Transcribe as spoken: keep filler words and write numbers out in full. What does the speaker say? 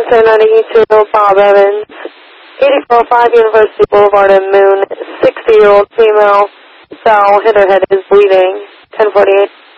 seven ninety-two, Bob Evans, eighty four five University Boulevard and Moon, sixty-year-old female, cell, hit her head is bleeding, ten forty-eight.